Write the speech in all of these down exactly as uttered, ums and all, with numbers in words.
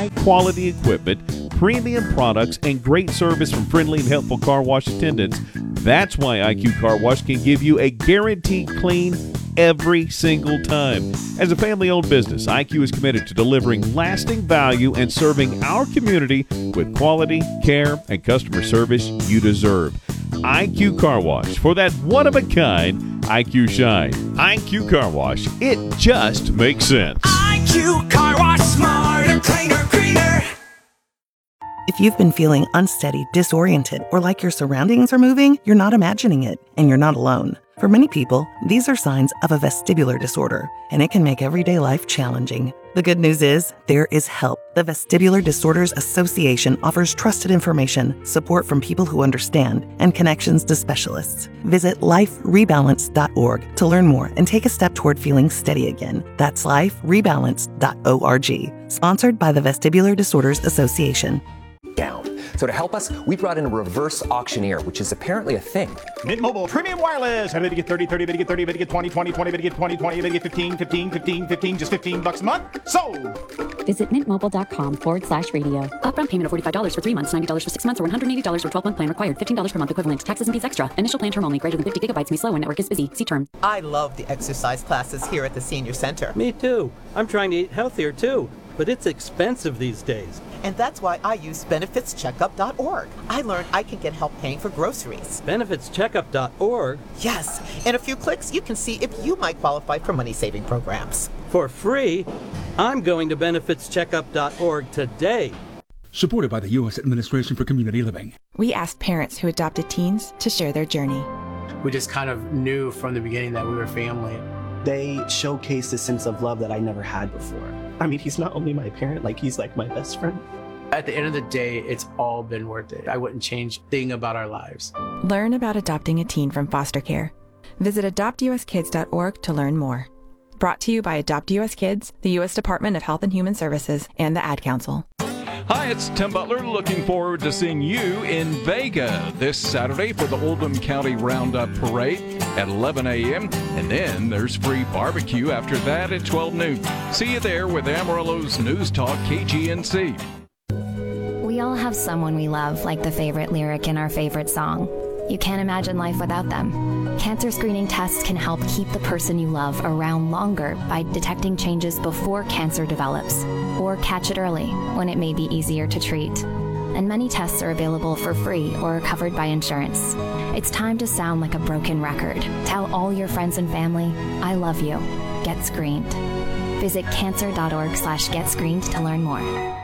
high-quality equipment, premium products, and great service from friendly and helpful car wash attendants. That's why I Q Car Wash can give you a guaranteed clean every single time. As a family-owned business, I Q is committed to delivering lasting value and serving our community with quality, care, and customer service you deserve. I Q Car Wash, for that one-of-a-kind I Q shine. I Q Car Wash, it just makes sense. I Q Car Wash, smarter, cleaner, greener. If you've been feeling unsteady, disoriented, or like your surroundings are moving, you're not imagining it, and you're not alone. For many people, these are signs of a vestibular disorder, and it can make everyday life challenging. The good news is, there is help. The Vestibular Disorders Association offers trusted information, support from people who understand, and connections to specialists. Visit life rebalance dot org to learn more and take a step toward feeling steady again. That's life rebalance dot org. Sponsored by the Vestibular Disorders Association. Down. So to help us, we brought in a reverse auctioneer, which is apparently a thing. Mint Mobile Premium Wireless. How to get thirty, thirty, get thirty, get twenty, twenty, twenty, get twenty, twenty, get fifteen, fifteen, fifteen, fifteen, just fifteen bucks a month. Sold! Visit mintmobile.com forward slash radio. Upfront payment of forty-five dollars for three months, ninety dollars for six months, or one hundred eighty dollars for twelve-month plan required. fifteen dollars per month equivalent. Taxes and fees extra. Initial plan term only. Greater than fifty gigabytes may slow when network is busy. See term. I love the exercise classes here at the Senior Center. Me too. I'm trying to eat healthier too, but it's expensive these days. And that's why I use benefits checkup dot org. I learned I can get help paying for groceries. benefits checkup dot org? Yes. In a few clicks, you can see if you might qualify for money-saving programs. For free? I'm going to benefits checkup dot org today. Supported by the U S Administration for Community Living. We asked parents who adopted teens to share their journey. We just kind of knew from the beginning that we were family. They showcased a sense of love that I never had before. I mean, he's not only my parent, like he's like my best friend. At the end of the day, it's all been worth it. I wouldn't change a thing about our lives. Learn about adopting a teen from foster care. Visit adopt u s kids dot org to learn more. Brought to you by Adopt U S Kids, the U S Department of Health and Human Services, and the Ad Council. Hi, it's Tim Butler, looking forward to seeing you in Vega this Saturday for the Oldham County Roundup Parade at eleven a.m. And then there's free barbecue after that at twelve noon. See you there with Amarillo's News Talk K G N C. We all have someone we love, like the favorite lyric in our favorite song. You can't imagine life without them. Cancer screening tests can help keep the person you love around longer by detecting changes before cancer develops, or catch it early when it may be easier to treat. And many tests are available for free or are covered by insurance. It's time to sound like a broken record. Tell all your friends and family, I love you. Get screened. Visit cancer dot org slash get screened to learn more.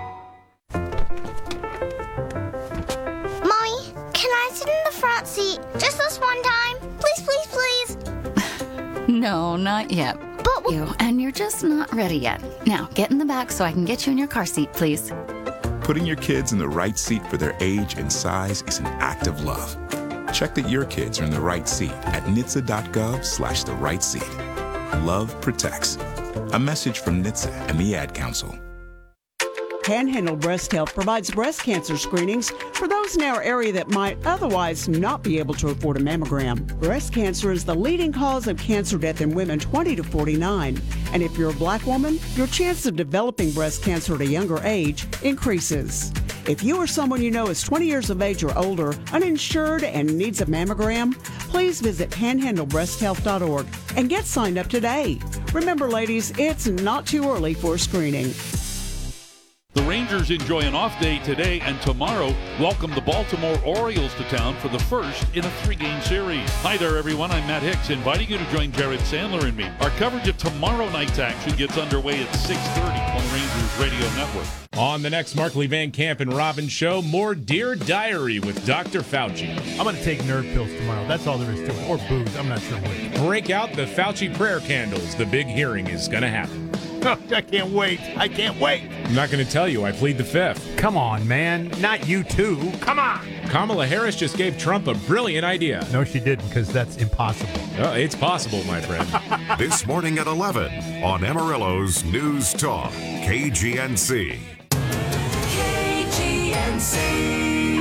Front seat, just this one time. Please, please, please. No, not yet. But you, and you're just not ready yet. Now, get in the back so I can get you in your car seat, please. Putting your kids in the right seat for their age and size is an act of love. Check that your kids are in the right seat at N H T S A dot gov slash the right seat. Love protects. A message from N H T S A and the Ad Council. Panhandle Breast Health provides breast cancer screenings for those in our area that might otherwise not be able to afford a mammogram. Breast cancer is the leading cause of cancer death in women twenty to forty-nine. And if you're a black woman, your chance of developing breast cancer at a younger age increases. If you or someone you know is twenty years of age or older, uninsured, and needs a mammogram, please visit panhandle breast health dot org and get signed up today. Remember, ladies, it's not too early for screening. The Rangers enjoy an off day today and tomorrow welcome the Baltimore Orioles to town for the first in a three-game series. Hi there, everyone. I'm Matt Hicks, inviting you to join Jared Sandler and me. Our coverage of tomorrow night's action gets underway at six thirty on the Rangers Radio Network. On the next Markley Van Camp and Robbins show, more Dear Diary with Doctor Fauci. I'm going to take nerd pills tomorrow. That's all there is to it. Or booze. I'm not sure which. Break out the Fauci prayer candles. The big hearing is going to happen. Oh, I can't wait. I can't wait. I'm not going to tell you. I plead the fifth. Come on, man. Not you too. Come on. Kamala Harris just gave Trump a brilliant idea. No, she didn't, because that's impossible. Oh, it's possible, my friend. This morning at eleven on Amarillo's News Talk, K G N C. K G N C.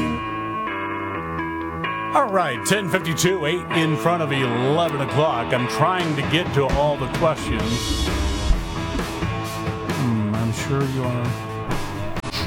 All right, ten fifty-two, eight in front of eleven o'clock. I'm trying to get to all the questions. Hmm, I'm sure you are.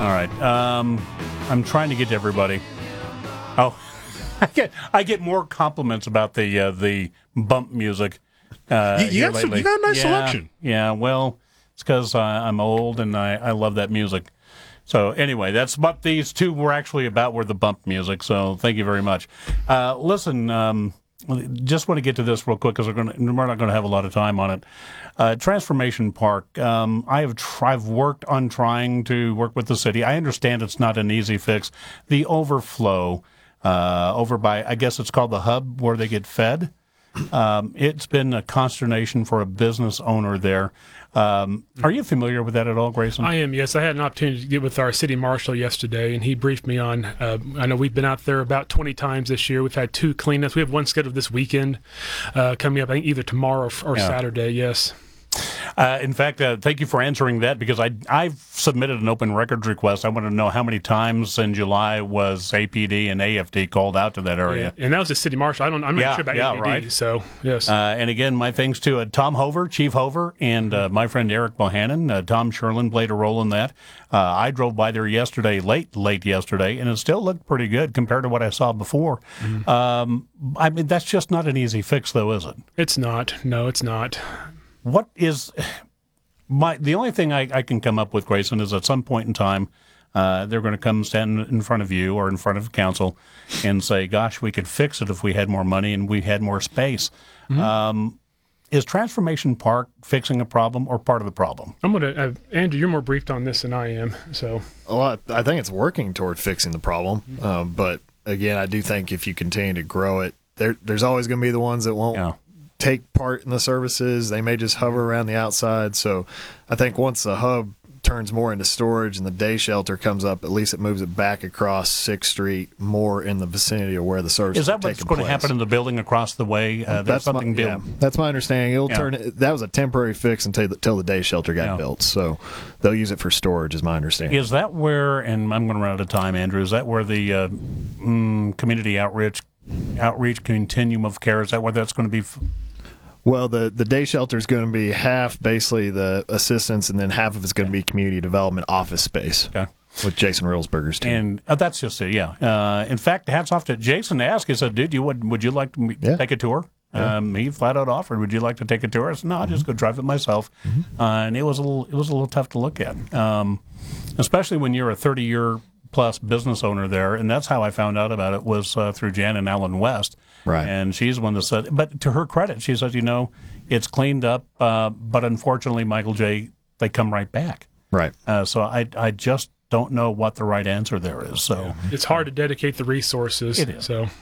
All right. Um, I'm trying to get to everybody. Oh, I get I get more compliments about the uh, the bump music. Uh, you, you, here got some, lately. you got a nice yeah, selection. Yeah, well, it's because I'm old and I, I love that music. So anyway, that's what these two were actually about, were the bump music. So thank you very much. Uh, listen, um, just want to get to this real quick because we're, we're not going to have a lot of time on it. Uh, Transformation Park, um, I have tr- I've worked on trying to work with the city. I understand it's not an easy fix. The overflow uh, over by, I guess it's called the hub where they get fed. Um, it's been a consternation for a business owner there. Um, are you familiar with that at all, Grayson? I am, yes. I had an opportunity to get with our city marshal yesterday, and he briefed me on, uh, I know we've been out there about twenty times this year. We've had two cleanups. We have one scheduled this weekend uh, coming up, I think either tomorrow or, or Yeah. Saturday, yes. Uh, in fact, uh, thank you for answering that because I, I've submitted an open records request. I want to know how many times in July was A P D and A F D called out to that area. Yeah. And that was the city marshal. I don't, I'm not Yeah, sure about yeah, A P D, right. so yes. Uh, and again, my thanks to uh, Tom Hover, Chief Hover, and uh, my friend Eric Bohannon. Uh, Tom Sherlin played a role in that. Uh, I drove by there yesterday, late, late yesterday, and it still looked pretty good compared to what I saw before. Mm-hmm. Um, I mean, that's just not an easy fix, though, is it? It's not. No, it's not. What is my the only thing I, I can come up with, Grayson, is at some point in time uh, they're going to come stand in front of you or in front of council and say, "Gosh, we could fix it if we had more money and we had more space." Mm-hmm. Um, is Transformation Park fixing a problem or part of the problem? I'm going to, uh, Andrew, you're more briefed on this than I am, so. Well, I, I think it's working toward fixing the problem, um, but again, I do think if you continue to grow it, there, there's always going to be the ones that won't. Yeah. Take part in the services. They may just hover around the outside. So I think once the hub turns more into storage and the day shelter comes up, at least it moves it back across sixth Street more in the vicinity of where the services Is that are what's taking going to place. happen in the building across the way? Uh, there's That's something my, yeah, built. that's my understanding. It'll Yeah. turn. That was a temporary fix until the, until the day shelter got Yeah. built. So they'll use it for storage, is my understanding. Is that where, and I'm going to run out of time, Andrew, is that where the uh, mm, community outreach outreach continuum of care, is that where that's going to be? F- Well, the, the day shelter is going to be half basically the assistance, and then half of it's going to be community development office space Okay. with Jason Reelsberger's team. And uh, that's just it, yeah. Uh, in fact, hats off to Jason to ask. He said, dude, you would, would you like to me- Yeah. take a tour? Yeah. Um, he flat out offered, would you like to take a tour? I said, no, I'll just go drive it myself. Mm-hmm. Uh, and it was a little it was a little tough to look at, um, especially when you're a thirty-year plus business owner there. And that's how I found out about it was uh, through Jan and Alan West. Right. And she's the one that said, but to her credit, she said, you know, it's cleaned up, uh, but unfortunately, Michael J., they come right back. Right. Uh, so I I just don't know what the right answer there is. So It's hard to dedicate the resources. It is. So.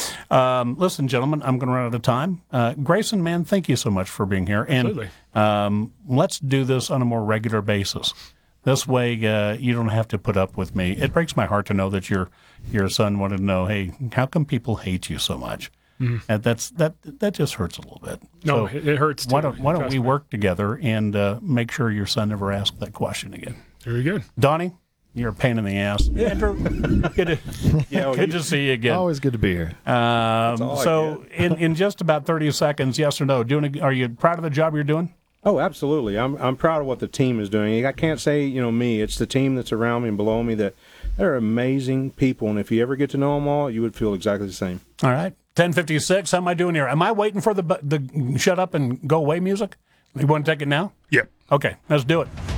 um, listen, gentlemen, I'm going to run out of time. Uh, Grayson, man, thank you so much for being here. And Absolutely. um, let's do this on a more regular basis. This way, uh, you don't have to put up with me. It breaks my heart to know that your your son wanted to know, hey, how come people hate you so much? Mhm. And that's that that just hurts a little bit. No, So it, it hurts too. Why don't why don't Trust we me. work together and uh, make sure your son never asks that question again? Very good. Donnie, you're a pain in the ass. Andrew, good to, Yeah, well, good you- to see you again. Always good to be here. Um, all I so, in, in just about thirty seconds, yes or no, doing? A, are you proud of the job you're doing? Oh, absolutely. I'm I'm proud of what the team is doing. I can't say, you know, me. It's the team that's around me and below me that they're amazing people. And if you ever get to know them all, you would feel exactly the same. All right, ten fifty-six. How am I doing here? Am I waiting for the bu- the shut up and go away music? You want to take it now? Yep. Okay, let's do it.